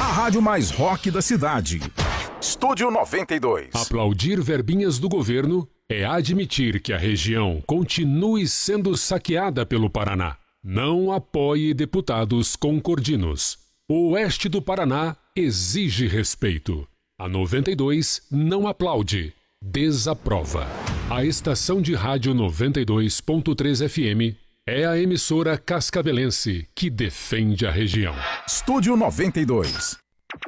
A rádio mais rock da cidade. Estúdio 92. Aplaudir verbinhas do governo é admitir que a região continue sendo saqueada pelo Paraná. Não apoie deputados concordinos. O oeste do Paraná exige respeito. A 92 não aplaude, desaprova. A estação de rádio 92.3 FM é a emissora cascavelense que defende a região. Estúdio 92.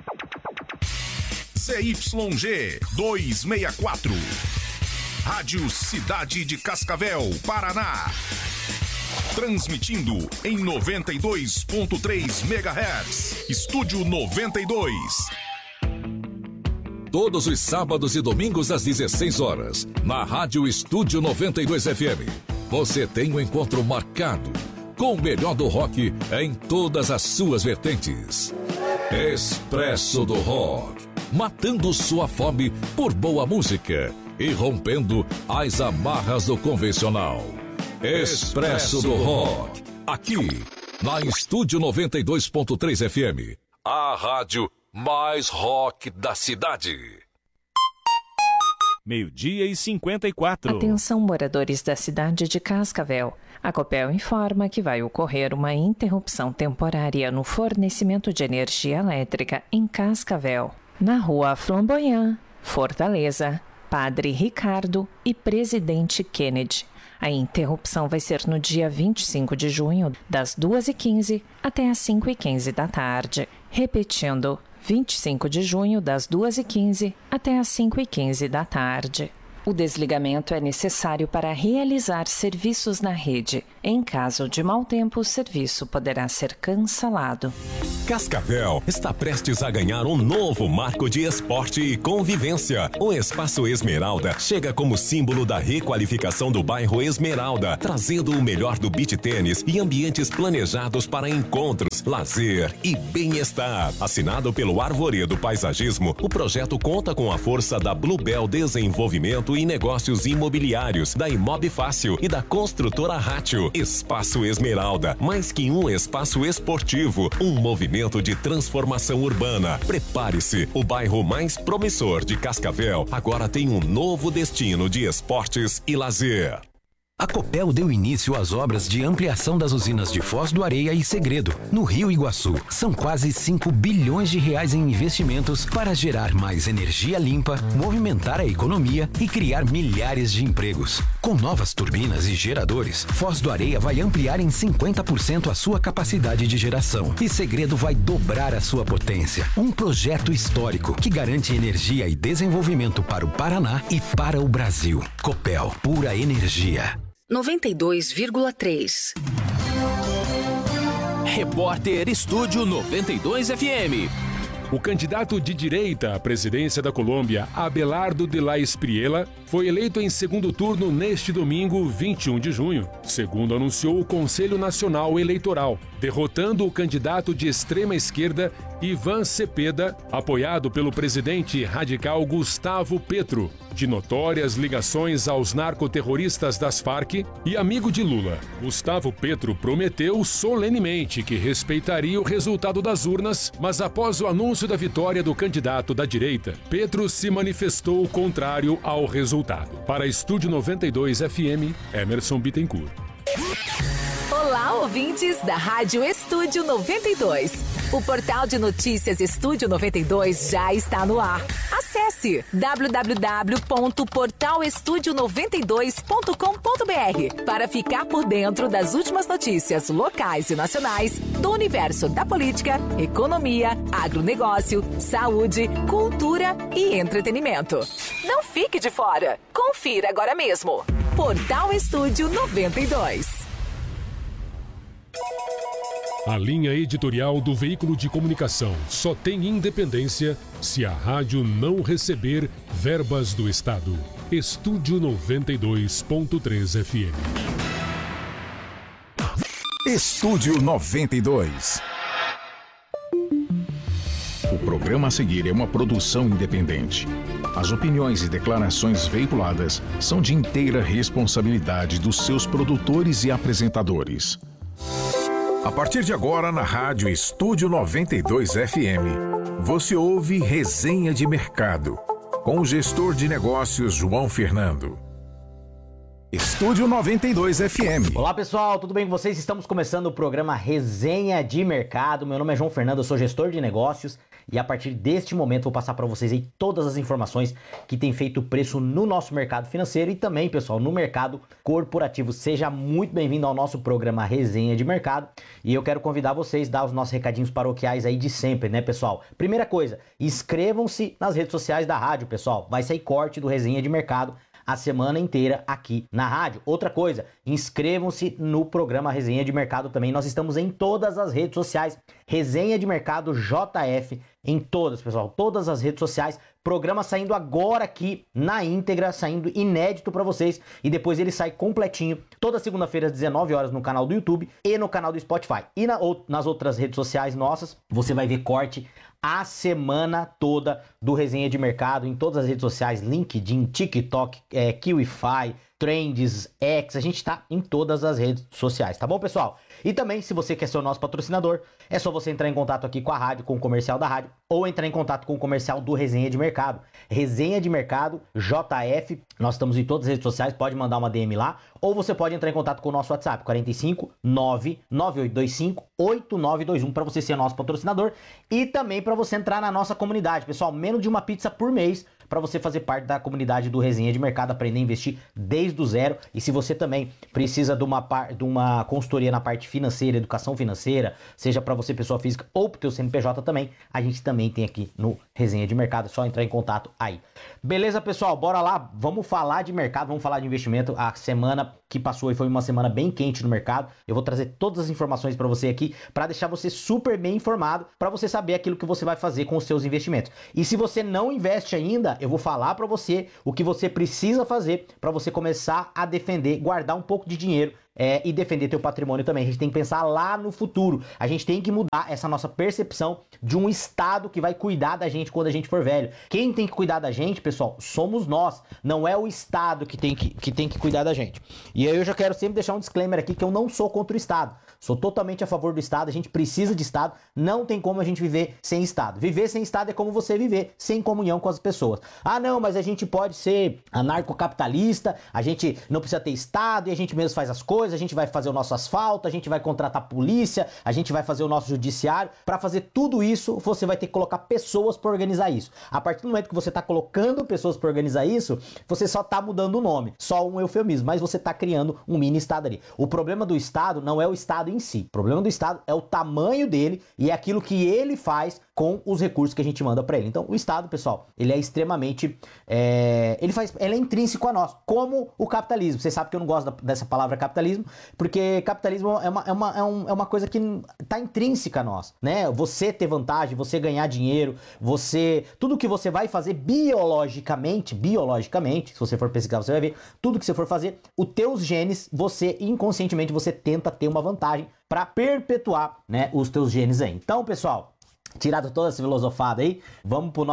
CYG 264. Rádio Cidade de Cascavel, Paraná. Transmitindo em 92.3 MHz. Estúdio 92. Todos os sábados e domingos às 16 horas, na Rádio Estúdio 92 FM. Você tem um encontro marcado com o melhor do rock em todas as suas vertentes. Expresso do Rock. Matando sua fome por boa música e rompendo as amarras do convencional. Expresso do Rock. Aqui, na Estúdio 92.3 FM. A rádio mais rock da cidade. 12:54. Atenção, moradores da cidade de Cascavel. A Copel informa que vai ocorrer uma interrupção temporária no fornecimento de energia elétrica em Cascavel, na Rua Flamboyant, Fortaleza, Padre Ricardo e Presidente Kennedy. A interrupção vai ser no dia 25 de junho, das 2h15 até as 5h15 da tarde. Repetindo, 25 de junho, das 2h15 até as 5h15 da tarde. O desligamento é necessário para realizar serviços na rede. Em caso de mau tempo, o serviço poderá ser cancelado. Cascavel está prestes a ganhar um novo marco de esporte e convivência. O Espaço Esmeralda chega como símbolo da requalificação do bairro Esmeralda, trazendo o melhor do beach tênis e ambientes planejados para encontros, lazer e bem-estar. Assinado pelo Arvoredo Paisagismo, o projeto conta com a força da Bluebell Desenvolvimento e Negócios Imobiliários, da Imob Fácil e da construtora Rátio. Espaço Esmeralda, mais que um espaço esportivo, um movimento de transformação urbana. Prepare-se, o bairro mais promissor de Cascavel agora tem um novo destino de esportes e lazer. A Copel deu início às obras de ampliação das usinas de Foz do Areia e Segredo, no Rio Iguaçu. São quase 5 bilhões de reais em investimentos para gerar mais energia limpa, movimentar a economia e criar milhares de empregos. Com novas turbinas e geradores, Foz do Areia vai ampliar em 50% a sua capacidade de geração e Segredo vai dobrar a sua potência. Um projeto histórico que garante energia e desenvolvimento para o Paraná e para o Brasil. Copel, pura energia. 92,3. Repórter Estúdio 92 FM. O candidato de direita à presidência da Colômbia, Abelardo de la Espriella, foi eleito em segundo turno neste domingo, 21 de junho, segundo anunciou o Conselho Nacional Eleitoral, derrotando o candidato de extrema esquerda, Ivan Cepeda, apoiado pelo presidente radical Gustavo Petro, de notórias ligações aos narcoterroristas das Farc e amigo de Lula. Gustavo Petro prometeu solenemente que respeitaria o resultado das urnas, mas após o anúncio da vitória do candidato da direita, Petro se manifestou contrário ao resultado. Para Estúdio 92 FM, Emerson Bittencourt. Olá, ouvintes da Rádio Estúdio 92. O portal de notícias Estúdio 92 já está no ar. Acesse www.portalestudio92.com.br para ficar por dentro das últimas notícias locais e nacionais do universo da política, economia, agronegócio, saúde, cultura e entretenimento. Não fique de fora. Confira agora mesmo. Portal Estúdio 92. A linha editorial do veículo de comunicação só tem independência se a rádio não receber verbas do Estado. Estúdio 92.3 FM. Estúdio 92. O programa a seguir é uma produção independente. As opiniões e declarações veiculadas são de inteira responsabilidade dos seus produtores e apresentadores. A partir de agora, na Rádio Estúdio 92 FM. Você ouve Resenha de Mercado, com o gestor de negócios João Fernando. Estúdio 92 FM. Olá pessoal, tudo bem com vocês? Estamos começando o programa Resenha de Mercado. Meu nome é João Fernando, eu sou gestor de negócios e a partir deste momento vou passar para vocês aí todas as informações que tem feito preço no nosso mercado financeiro e também, pessoal, no mercado corporativo. Seja muito bem-vindo ao nosso programa Resenha de Mercado e eu quero convidar vocês a dar os nossos recadinhos paroquiais aí de sempre, né, pessoal? Primeira coisa, inscrevam-se nas redes sociais da rádio, pessoal. Vai sair corte do Resenha de Mercado a semana inteira aqui na rádio. Outra coisa, inscrevam-se no programa Resenha de Mercado também. Nós estamos em todas as redes sociais. Resenha de Mercado JF em todas, pessoal. Todas as redes sociais. Programa saindo agora aqui na íntegra, saindo inédito para vocês. E depois ele sai completinho toda segunda-feira às 19 horas no canal do YouTube e no canal do Spotify. E nas outras redes sociais nossas, você vai ver corte a semana toda do Resenha de Mercado em todas as redes sociais, LinkedIn, TikTok, Kiwify, Trends, X, a gente tá em todas as redes sociais, tá bom, pessoal? E também, se você quer ser o nosso patrocinador, é só você entrar em contato aqui com a rádio, com o comercial da rádio, ou entrar em contato com o comercial do Resenha de Mercado. Resenha de Mercado, JF, nós estamos em todas as redes sociais, pode mandar uma DM lá, ou você pode entrar em contato com o nosso WhatsApp, 45 99825 8921, para você ser nosso patrocinador e também para você entrar na nossa comunidade, pessoal, menos de uma pizza por mês, para você fazer parte da comunidade do Resenha de Mercado, aprender a investir desde o zero. E se você também precisa de uma consultoria na parte financeira, educação financeira, seja para você pessoa física ou para o teu CNPJ também, a gente também tem aqui no Resenha de Mercado, é só entrar em contato aí. Beleza, pessoal? Bora lá, vamos falar de mercado, vamos falar de investimento. A semana que passou foi uma semana bem quente no mercado. Eu vou trazer todas as informações para você aqui, para deixar você super bem informado, para você saber aquilo que você vai fazer com os seus investimentos. E se você não investe ainda, eu vou falar para você o que você precisa fazer para você começar a defender, guardar um pouco de dinheiro e defender teu patrimônio também. A gente tem que pensar lá no futuro. A gente tem que mudar essa nossa percepção de um Estado que vai cuidar da gente quando a gente for velho. Quem tem que cuidar da gente, pessoal, somos nós. Não é o Estado que tem que cuidar da gente. E aí eu já quero sempre deixar um disclaimer aqui que eu não sou contra o Estado. Sou totalmente a favor do Estado. A gente precisa de Estado. Não tem como a gente viver sem Estado. Viver sem Estado é como você viver sem comunhão com as pessoas. Ah, não, mas a gente pode ser anarcocapitalista, a gente não precisa ter Estado e a gente mesmo faz as coisas, a gente vai fazer o nosso asfalto, a gente vai contratar polícia, a gente vai fazer o nosso judiciário. Para fazer tudo isso, você vai ter que colocar pessoas para organizar isso. A partir do momento que você está colocando pessoas para organizar isso, você só está mudando o nome, só um eufemismo, mas você está criando um mini Estado ali. O problema do Estado não é o Estado em si. O problema do Estado é o tamanho dele e é aquilo que ele faz com os recursos que a gente manda para ele. Então, o Estado, pessoal, ele é extremamente... ele é intrínseco a nós, como o capitalismo. Você sabe que eu não gosto dessa palavra capitalismo, porque capitalismo é uma coisa que está intrínseca a nós, né? Você ter vantagem, você ganhar dinheiro, tudo que você vai fazer biologicamente, se você for pesquisar, você vai ver, tudo que você for fazer, os teus genes, inconscientemente, você tenta ter uma vantagem para perpetuar, né, os teus genes aí. Então, pessoal, tirado toda essa filosofada aí, vamos pro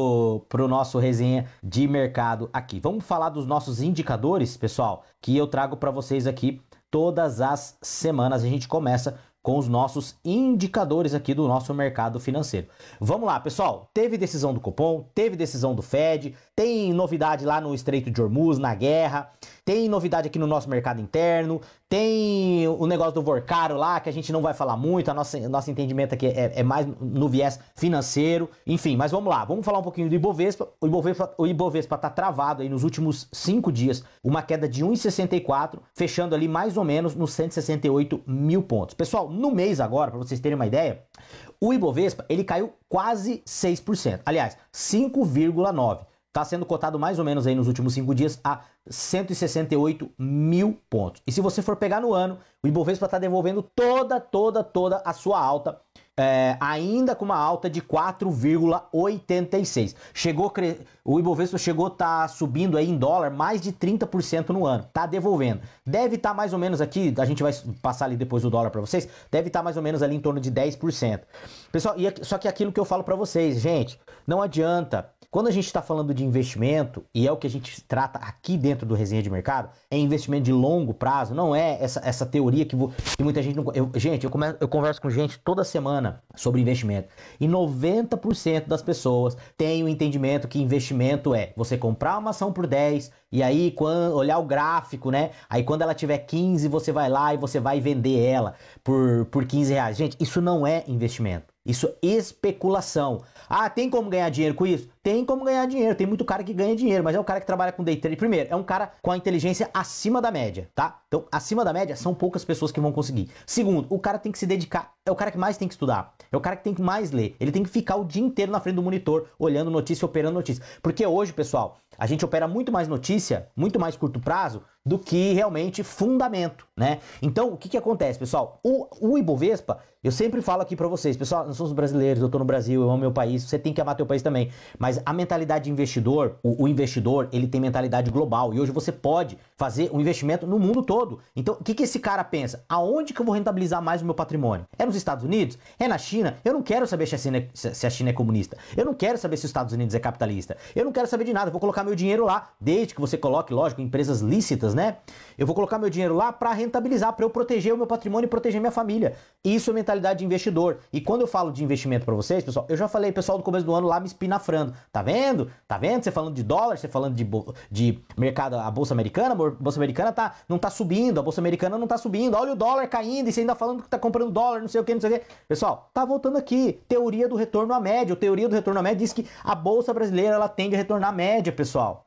nosso resenha de mercado aqui. Vamos falar dos nossos indicadores, pessoal, que eu trago para vocês aqui todas as semanas. A gente começa com os nossos indicadores aqui do nosso mercado financeiro. Vamos lá, pessoal. Teve decisão do Copom, teve decisão do Fed, tem novidade lá no Estreito de Hormuz, na guerra, tem novidade aqui no nosso mercado interno, tem o negócio do Vorcaro lá, que a gente não vai falar muito, nosso entendimento aqui é mais no viés financeiro, enfim, mas vamos lá, vamos falar um pouquinho do Ibovespa. O Ibovespa tá travado aí nos últimos 5 dias, uma queda de 1,64, fechando ali mais ou menos nos 168 mil pontos. Pessoal, no mês agora, para vocês terem uma ideia, o Ibovespa, ele caiu quase 6%, aliás, 5,9%. Está sendo cotado mais ou menos aí nos últimos 5 dias a 168 mil pontos. E se você for pegar no ano, o Ibovespa está devolvendo toda a sua alta, ainda com uma alta de 4,86. O Ibovespa chegou a estar subindo aí em dólar mais de 30% no ano. Tá devolvendo. Deve estar mais ou menos aqui, a gente vai passar ali depois o dólar para vocês, deve estar mais ou menos ali em torno de 10%. Pessoal, só que aquilo que eu falo para vocês, gente, não adianta. Quando a gente está falando de investimento, e é o que a gente trata aqui dentro do Resenha de Mercado, é investimento de longo prazo, não é essa teoria que muita gente não... Eu converso com gente toda semana sobre investimento, e 90% das pessoas têm o entendimento que investimento é você comprar uma ação por 10, e aí quando olhar o gráfico, né? Aí quando ela tiver 15, você vai lá e você vai vender ela por 15 reais. Gente, isso não é investimento. Isso é especulação. Ah, tem como ganhar dinheiro com isso? Tem como ganhar dinheiro. Tem muito cara que ganha dinheiro, mas é um cara que trabalha com day trade. Primeiro, é um cara com a inteligência acima da média, tá? Então, acima da média, são poucas pessoas que vão conseguir. Segundo, o cara tem que se dedicar. É o cara que mais tem que estudar. É o cara que tem que mais ler. Ele tem que ficar o dia inteiro na frente do monitor, olhando notícia, operando notícia. Porque hoje, pessoal, a gente opera muito mais notícia, muito mais curto prazo, do que realmente fundamento, né? Então, o que acontece, pessoal? O Ibovespa, eu sempre falo aqui pra vocês, pessoal, nós somos brasileiros, eu tô no Brasil, eu amo meu país, você tem que amar teu país também. Mas a mentalidade de investidor, o investidor, ele tem mentalidade global. E hoje você pode fazer um investimento no mundo todo. Então, o que esse cara pensa? Aonde que eu vou rentabilizar mais o meu patrimônio? É nos Estados Unidos? É na China? Eu não quero saber se a China é comunista. Eu não quero saber se os Estados Unidos é capitalista. Eu não quero saber de nada. Eu vou colocar meu dinheiro lá, desde que você coloque, lógico, em empresas lícitas, né? Eu vou colocar meu dinheiro lá para rentabilizar, para eu proteger o meu patrimônio e proteger minha família. Isso é mentalidade de investidor. E quando eu falo de investimento para vocês, pessoal, eu já falei, pessoal, no começo do ano lá me espinafrando. Tá vendo? Tá vendo? Você falando de dólar, você falando de mercado, a Bolsa Americana não tá subindo, a Bolsa Americana não tá subindo. Olha o dólar caindo e você ainda falando que tá comprando dólar, não sei o que, não sei o que. Pessoal, tá voltando aqui. Teoria do retorno à média. A teoria do retorno à média diz que a Bolsa brasileira, ela tende a retornar à média, pessoal.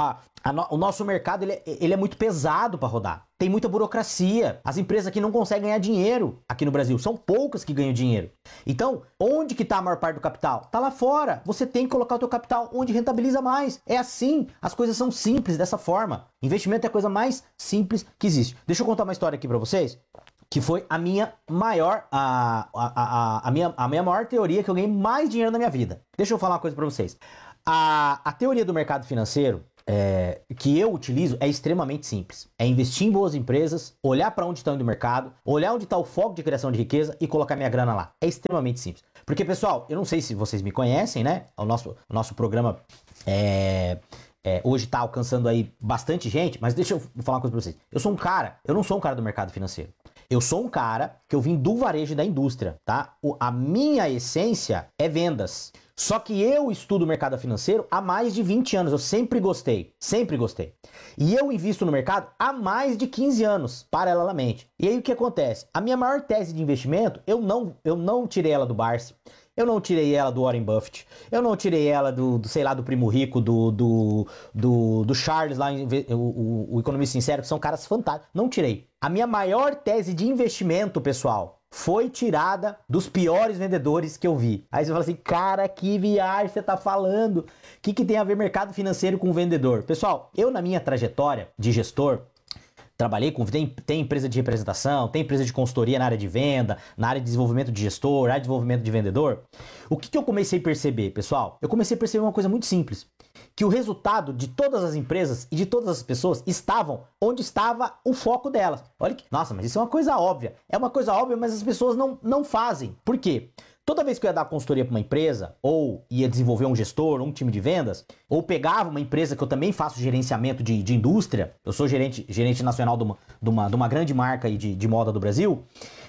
O nosso mercado ele é muito pesado para rodar. Tem muita burocracia. As empresas aqui não conseguem ganhar dinheiro aqui no Brasil. São poucas que ganham dinheiro. Então, onde que está a maior parte do capital? Tá lá fora. Você tem que colocar o teu capital onde rentabiliza mais. É assim. As coisas são simples dessa forma. Investimento é a coisa mais simples que existe. Deixa eu contar uma história aqui para vocês, que foi a minha maior a minha maior teoria que eu ganhei mais dinheiro na minha vida. Deixa eu falar uma coisa para vocês. A teoria do mercado financeiro que eu utilizo é extremamente simples. É investir em boas empresas, olhar para onde está indo o mercado, olhar onde está o foco de criação de riqueza e colocar minha grana lá. É extremamente simples. Porque, pessoal, eu não sei se vocês me conhecem, né? O nosso programa hoje está alcançando aí bastante gente, mas deixa eu falar uma coisa para vocês. Eu não sou um cara do mercado financeiro. Eu sou um cara que eu vim do varejo e da indústria, tá? A minha essência é vendas. Só que eu estudo o mercado financeiro há mais de 20 anos. Eu sempre gostei. Sempre gostei. E eu invisto no mercado há mais de 15 anos, paralelamente. E aí o que acontece? A minha maior tese de investimento, eu não tirei ela do Barsi. Eu não tirei ela do Warren Buffett. Eu não tirei ela do Primo Rico, do Charles, lá, o Economista Sincero, que são caras fantásticos. Não tirei. A minha maior tese de investimento, pessoal, foi tirada dos piores vendedores que eu vi. Aí você fala assim, cara, que viagem você tá falando. O que tem a ver mercado financeiro com vendedor? Pessoal, eu na minha trajetória de gestor, trabalhei com... Tem empresa de representação, tem empresa de consultoria na área de venda, na área de desenvolvimento de gestor, na área de desenvolvimento de vendedor. O que eu comecei a perceber, pessoal? Eu comecei a perceber uma coisa muito simples. Que o resultado de todas as empresas e de todas as pessoas estavam onde estava o foco delas. Olha que... Nossa, mas isso é uma coisa óbvia. É uma coisa óbvia, mas as pessoas não fazem. Por quê? Toda vez que eu ia dar consultoria para uma empresa, ou ia desenvolver um gestor, um time de vendas, ou pegava uma empresa que eu também faço gerenciamento de indústria, eu sou gerente nacional de uma grande marca aí de moda do Brasil,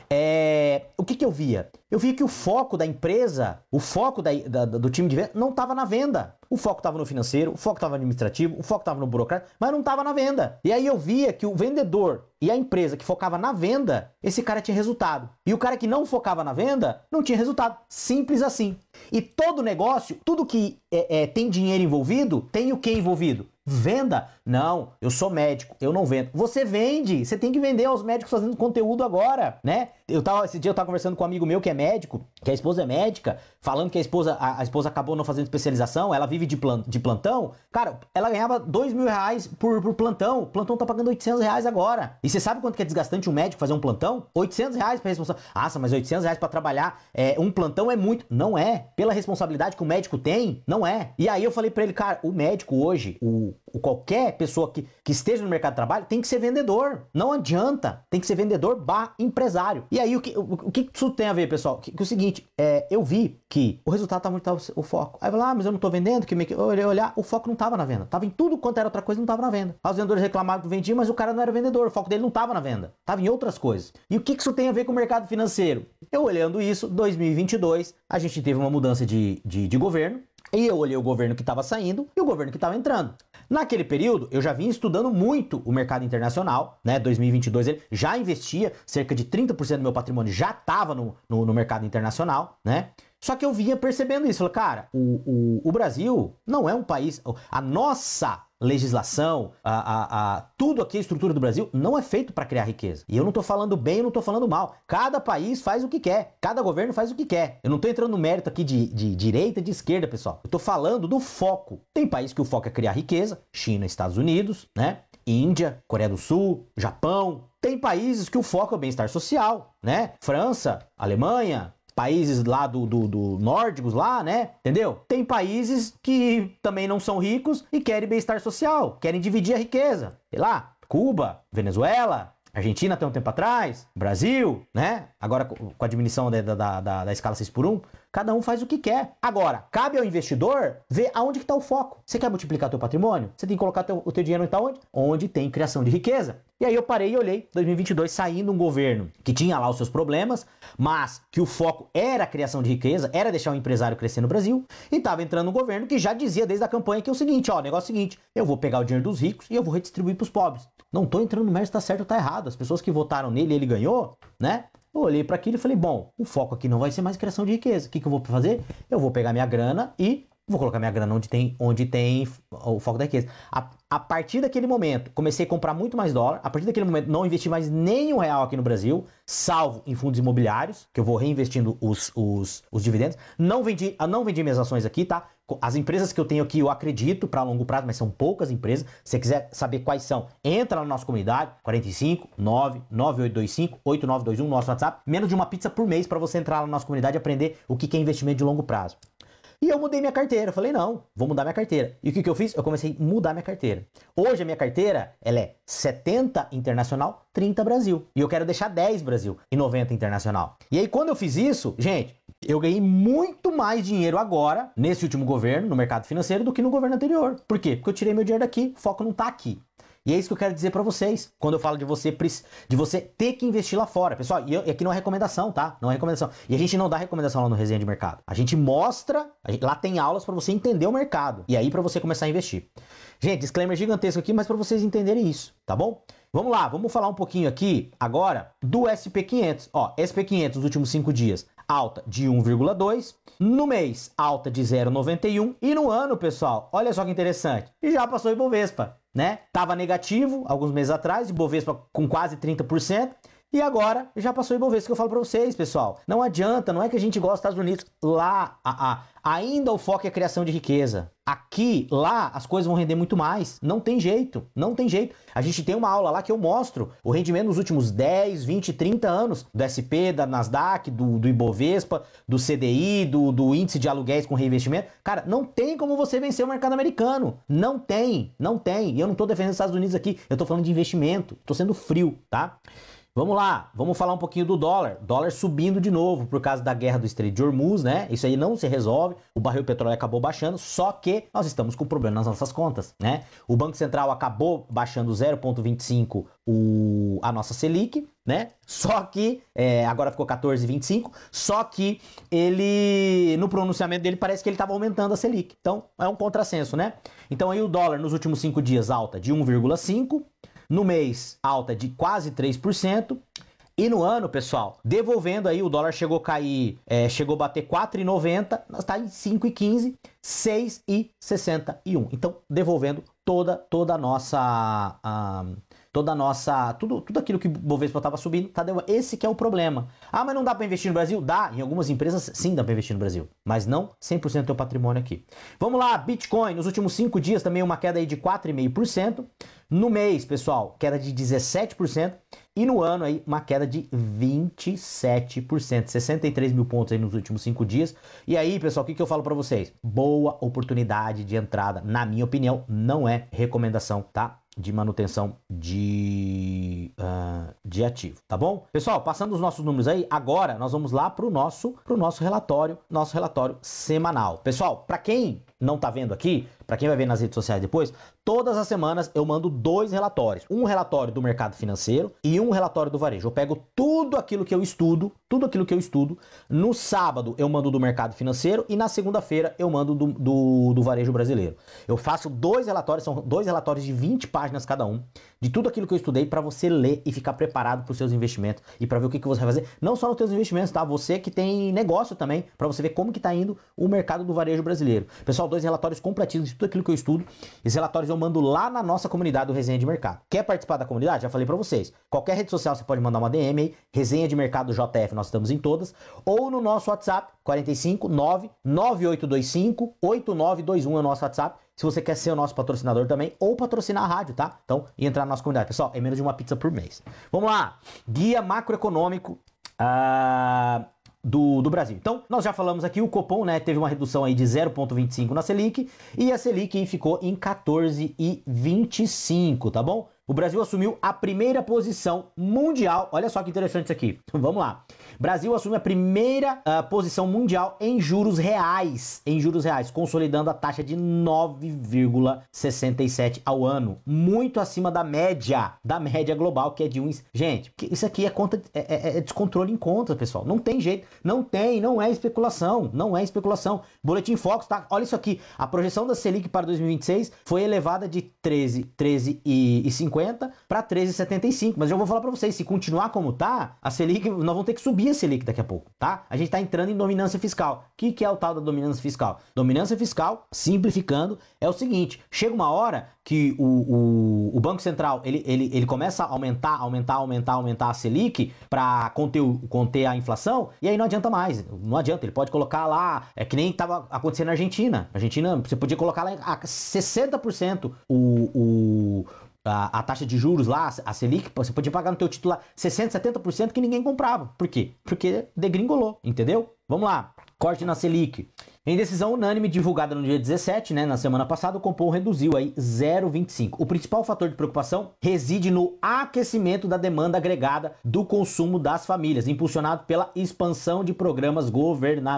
o que eu via? Eu via que o foco da empresa, o foco do time de venda não estava na venda. O foco estava no financeiro, o foco estava no administrativo, o foco estava no burocrático, mas não estava na venda. E aí eu via que o vendedor e a empresa que focava na venda, esse cara tinha resultado. E o cara que não focava na venda, não tinha resultado. Simples assim. E todo negócio, tudo que tem dinheiro envolvido, tem o que envolvido? Venda? Não, eu sou médico, eu não vendo. Você vende, você tem que vender aos médicos fazendo conteúdo agora, né? Esse dia eu tava conversando com um amigo meu que é médico, que a esposa é médica, falando que a esposa acabou não fazendo especialização, ela vive de plantão. Cara, ela ganhava R$2.000 por plantão. O plantão tá pagando R$800 agora. E você sabe quanto que é desgastante um médico fazer um plantão? R$800 pra responsável. Nossa, mas R$800 pra trabalhar um plantão é muito. Não é. Pela responsabilidade que o médico tem, não é. E aí eu falei pra ele, cara, o médico hoje, qualquer pessoa que esteja no mercado de trabalho tem que ser vendedor. Não adianta. Tem que ser vendedor /empresário. E aí o que isso tem a ver, pessoal? Que é o seguinte, eu vi que o resultado tá muito o foco. Aí eu falei, mas eu não tô vendendo, eu olhar, o foco não tava na venda. Tava em tudo quanto era outra coisa, não tava na venda. Os vendedores reclamavam que vendia, mas o cara não era vendedor. O foco dele não tava na venda. Tava em outras coisas. E o que isso tem a ver com o mercado financeiro? Eu olhando isso, 2022, a gente teve uma mudança de governo. E eu olhei o governo que estava saindo e o governo que estava entrando. Naquele período, eu já vinha estudando muito o mercado internacional, né? 2022, ele já investia, cerca de 30% do meu patrimônio já estava no mercado internacional, né? Só que eu vinha percebendo isso. Falei, cara, o Brasil não é um país... A nossa legislação, tudo aqui, a estrutura do Brasil, não é feito para criar riqueza. E eu não tô falando bem, eu não tô falando mal. Cada país faz o que quer. Cada governo faz o que quer. Eu não tô entrando no mérito aqui de direita e de esquerda, pessoal. Eu tô falando do foco. Tem país que o foco é criar riqueza. China, Estados Unidos, né? Índia, Coreia do Sul, Japão. Tem países que o foco é o bem-estar social, né? França, Alemanha... Países lá do nórdicos lá, né? Entendeu? Tem países que também não são ricos e querem bem-estar social, querem dividir a riqueza. Sei lá, Cuba, Venezuela, Argentina até um tempo atrás, Brasil, né? Agora com a diminuição da escala 6x1, cada um faz o que quer. Agora, cabe ao investidor ver aonde que está o foco. Você quer multiplicar teu patrimônio? Você tem que colocar o teu dinheiro onde? Onde tem criação de riqueza. E aí eu parei e olhei, 2022, saindo um governo que tinha lá os seus problemas, mas que o foco era a criação de riqueza, era deixar o empresário crescer no Brasil, e estava entrando um governo que já dizia desde a campanha que é o seguinte, o negócio é o seguinte, eu vou pegar o dinheiro dos ricos e eu vou redistribuir para os pobres. Não tô entrando no mérito se tá certo ou tá errado. As pessoas que votaram nele, ele ganhou, né? Eu olhei para aquilo e falei, bom, o foco aqui não vai ser mais criação de riqueza. O que eu vou fazer? Eu vou pegar minha grana e vou colocar minha grana onde tem o foco da riqueza. A partir daquele momento, comecei a comprar muito mais dólar. A partir daquele momento, não investi mais nenhum real aqui no Brasil, salvo em fundos imobiliários, que eu vou reinvestindo os dividendos. Não vendi minhas ações aqui, tá? As empresas que eu tenho aqui, eu acredito para longo prazo, mas são poucas empresas. Se você quiser saber quais são, entra na nossa comunidade, 45 9 9825 8921, nosso WhatsApp. Menos de uma pizza por mês para você entrar na nossa comunidade e aprender o que é investimento de longo prazo. E eu mudei minha carteira. Eu falei, não, vou mudar minha carteira. E o que eu fiz? Eu comecei a mudar minha carteira. Hoje a minha carteira, ela é 70 internacional, 30 Brasil. E eu quero deixar 10 Brasil e 90 internacional. E aí quando eu fiz isso, gente, eu ganhei muito mais dinheiro agora, nesse último governo, no mercado financeiro, do que no governo anterior. Por quê? Porque eu tirei meu dinheiro daqui, o foco não tá aqui. E é isso que eu quero dizer pra vocês, quando eu falo de você ter que investir lá fora. Pessoal, e aqui não é recomendação, tá? Não é recomendação. E a gente não dá recomendação lá no Resenha de Mercado. A gente mostra, lá tem aulas pra você entender o mercado. E aí pra você começar a investir. Gente, disclaimer gigantesco aqui, mas pra vocês entenderem isso, tá bom? Vamos lá, vamos falar um pouquinho aqui agora do SP500. Ó, SP500 nos últimos 5 dias, alta de 1,2. No mês, alta de 0,91. E no ano, pessoal, olha só que interessante. Já passou o Ibovespa, né? Tava negativo alguns meses atrás, Ibovespa com quase 30%. E agora já passou o Ibovespa, que eu falo pra vocês, pessoal. Não adianta, não é que a gente gosta dos Estados Unidos. Lá, ainda o foco é a criação de riqueza. Aqui, lá, as coisas vão render muito mais. Não tem jeito, não tem jeito. A gente tem uma aula lá que eu mostro o rendimento nos últimos 10, 20, 30 anos. Do SP, da Nasdaq, do Ibovespa, do CDI, do índice de aluguéis com reinvestimento. Cara, não tem como você vencer o mercado americano. Não tem, não tem. E eu não tô defendendo os Estados Unidos aqui. Eu tô falando de investimento. Tô sendo frio, tá? Vamos lá, vamos falar um pouquinho do dólar. Dólar subindo de novo por causa da guerra do Estreito de Hormuz, né? Isso aí não se resolve. O barril de petróleo acabou baixando, só que nós estamos com problema nas nossas contas, né? O Banco Central acabou baixando 0,25 a nossa Selic, né? Só que, agora ficou 14,25, só que ele, no pronunciamento dele, parece que ele estava aumentando a Selic. Então, é um contrassenso, né? Então aí o dólar nos últimos 5 dias alta de 1,5%. No mês, alta de quase 3%. E no ano, pessoal, devolvendo aí, o dólar chegou a cair, chegou a bater 4,90, nós está em 5,15, 6,61. Então, devolvendo toda a nossa toda a nossa, tudo aquilo que o Bovespa estava subindo, tá derrubando. Esse que é o problema. Ah, mas não dá para investir no Brasil? Dá, em algumas empresas sim dá para investir no Brasil, mas não 100% do teu patrimônio aqui. Vamos lá, Bitcoin, nos últimos 5 dias também uma queda aí de 4,5%. No mês, pessoal, queda de 17%. E no ano aí, uma queda de 27%. 63 mil pontos aí nos últimos 5 dias. E aí, pessoal, o que eu falo para vocês? Boa oportunidade de entrada. Na minha opinião, não é recomendação, tá? De manutenção de ativo, tá bom? Pessoal, passando os nossos números aí, agora nós vamos lá pro nosso relatório semanal. Pessoal, para quem não tá vendo aqui, para quem vai ver nas redes sociais depois, todas as semanas eu mando 2 relatórios. Um relatório do mercado financeiro e um relatório do varejo. Eu pego tudo aquilo que eu estudo. No sábado eu mando do mercado financeiro e na segunda-feira eu mando do varejo brasileiro. Eu faço 2 relatórios, são 2 relatórios de 20 páginas cada um, de tudo aquilo que eu estudei para você ler e ficar preparado para os seus investimentos e para ver o que você vai fazer. Não só nos seus investimentos, tá? Você que tem negócio também, para você ver como que tá indo o mercado do varejo brasileiro. Pessoal, 2 relatórios completinhos de tudo aquilo que eu estudo. Esses relatórios eu mando lá na nossa comunidade do Resenha de Mercado. Quer participar da comunidade? Já falei para vocês. Qualquer rede social você pode mandar uma DM aí, Resenha de Mercado JF, nós estamos em todas, ou no nosso WhatsApp, 459-9825-8921 é o nosso WhatsApp, se você quer ser o nosso patrocinador também, ou patrocinar a rádio, tá? Então, e entrar na nossa comunidade. Pessoal, é menos de uma pizza por mês. Vamos lá, guia macroeconômico do Brasil. Então, nós já falamos aqui, o Copom, né, teve uma redução aí de 0,25 na Selic, e a Selic ficou em 14,25, tá bom? O Brasil assumiu a primeira posição mundial. Olha só que interessante isso aqui. Vamos lá. Brasil assume a primeira posição mundial em juros reais. Consolidando a taxa de 9,67 ao ano. Muito acima da média global, que é de 1. Gente, isso aqui é descontrole em conta, pessoal. Não tem jeito. Não é especulação. Boletim Focus, tá? Olha isso aqui. A projeção da Selic para 2026 foi elevada de 13,50 para 13,75, mas eu vou falar para vocês, se continuar como tá, a Selic, nós vamos ter que subir a Selic daqui a pouco, tá? A gente tá entrando em dominância fiscal. O que é o tal da dominância fiscal? Dominância fiscal, simplificando, é o seguinte, chega uma hora que o Banco Central, ele começa a aumentar a Selic para conter a inflação, e aí não adianta mais, ele pode colocar lá, é que nem tava acontecendo na Argentina, você podia colocar lá a 60% a taxa de juros lá, a Selic, você podia pagar no teu título lá 60%, 70% que ninguém comprava. Por quê? Porque degringolou, entendeu? Vamos lá, corte na Selic. Em decisão unânime divulgada no dia 17, né, na semana passada, o Copom reduziu aí 0,25. O principal fator de preocupação reside no aquecimento da demanda agregada do consumo das famílias, impulsionado pela expansão de programas governamentais.